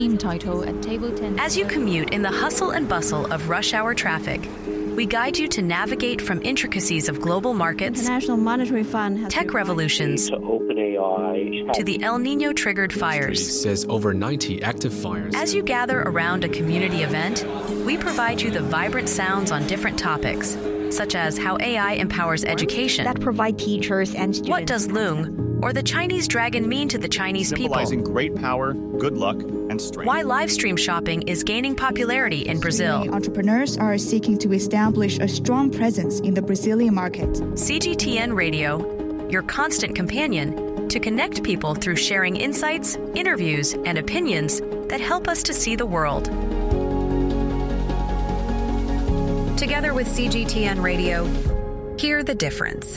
Title at table 10. As you commute in the hustle and bustle of rush hour traffic, we guide you to navigate from intricacies of global markets, International Monetary Fund has tech revolutions, to OpenAI, to the El Nino-triggered fires. Says over 90 active fires. As you gather around a community event, we provide you the vibrant sounds on different topics, such as how AI empowers education, that provide teachers and students. what does Loong or the Chinese dragon mean to the Chinese people, symbolizing great power, good luck, and strength. why live stream shopping is gaining popularity in Brazil. Entrepreneurs are seeking to establish a strong presence in the Brazilian market. CGTN Radio, your constant companion to connect people through sharing insights, interviews, and opinions that help us to see the world. Together with CGTN Radio, hear the difference.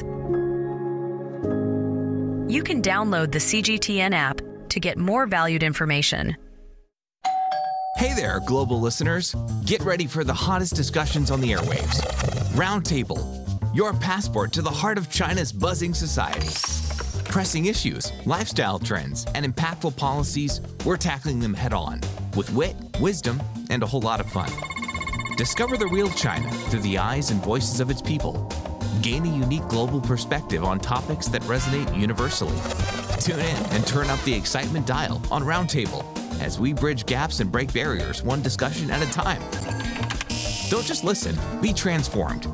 You can download the CGTN app to get more valued information. Hey there, global listeners. Get ready for the hottest discussions on the airwaves. Roundtable, your passport to the heart of China's buzzing society. Pressing issues, lifestyle trends, and impactful policies, we're tackling them head on with wit, wisdom, and a whole lot of fun. Discover the real China through the eyes and voices of its people. Gain a unique global perspective on topics that resonate universally. Tune in and turn up the excitement dial on Roundtable as we bridge gaps and break barriers one discussion at a time. Don't just listen, be transformed.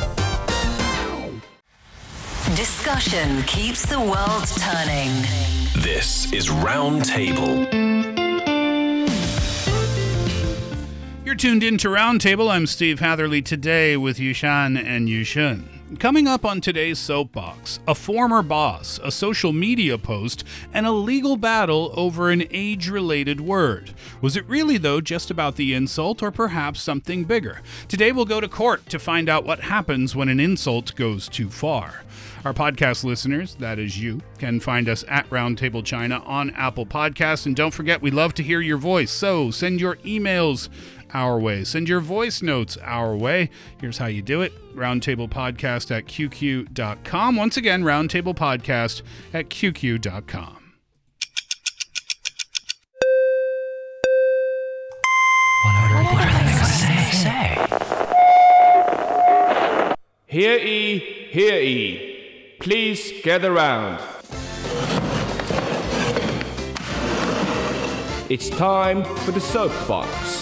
Discussion keeps the world turning. This is Roundtable. You're tuned in to Roundtable. I'm Steve Hatherley today with Yushan and Yushun. Coming up on today's Soapbox, a former boss, a social media post, and a legal battle over an age-related word. Was it really, though, just about the insult or perhaps something bigger? Today we'll go to court to find out what happens when an insult goes too far. Our podcast listeners, that is you, can find us at Roundtable China on Apple Podcasts. And don't forget, we love to hear your voice, so send your emails our way. Send your voice notes our way. Here's how you do it. roundtablepodcast@qq.com. Once again, roundtablepodcast@qq.com. What are they going to say? Hear ye, hear ye. Please gather round. It's time for the Soapbox.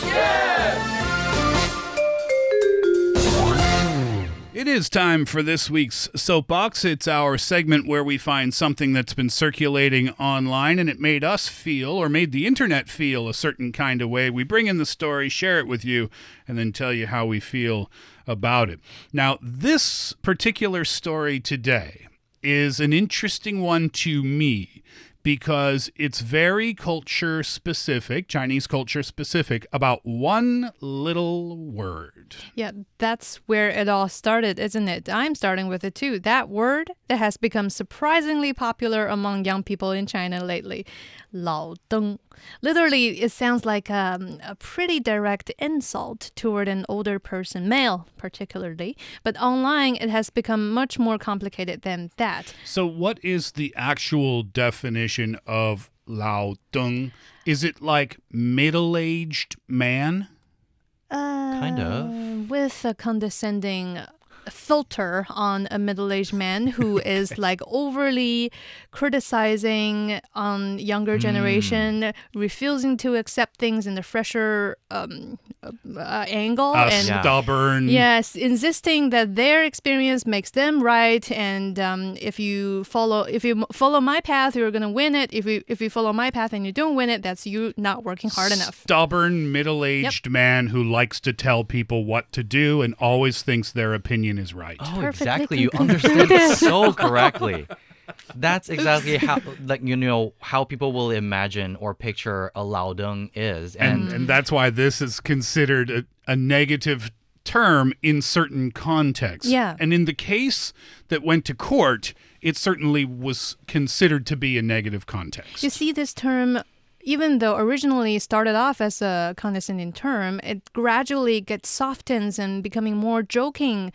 It is time for this week's Soapbox. It's our segment where we find something that's been circulating online and it made us feel, or made the internet feel, a certain kind of way. We bring in the story, share it with you, and then tell you how we feel about it. Now, this particular story today is an interesting one to me because it's very culture specific, Chinese culture specific, about one little word. Yeah, that's where it all started, isn't it? I'm starting with it too. That word that has become surprisingly popular among young people in China lately, 老登. Literally, it sounds like a pretty direct insult toward an older person, male particularly. But online, it has become much more complicated than that. So what is the actual definition of 老登? Is it like middle-aged man? Kind of. With a condescending filter on a middle-aged man who is like overly criticizing on younger generation, refusing to accept things in the fresher angle, and stubborn. Yes, insisting that their experience makes them right, and if you follow my path, you're gonna win it. If you follow my path and you don't win it, that's you not working hard enough. Stubborn middle-aged man who likes to tell people what to do and always thinks their opinion is right. Oh, exactly. You understood it so correctly. That's exactly how, how people will imagine or picture a 老登 is. And that's why this is considered a negative term in certain contexts. Yeah. And in the case that went to court, it certainly was considered to be a negative context. You see this term even though originally started off as a condescending term, it gradually gets softens and becoming more jokingly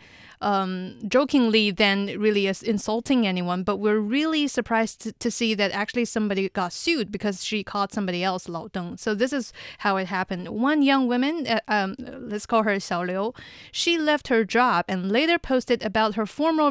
than really as insulting anyone. But we're really surprised to see that actually somebody got sued because she called somebody else 老邓. So this is how it happened. One young woman, let's call her Xiao Liu, she left her job and later posted about her former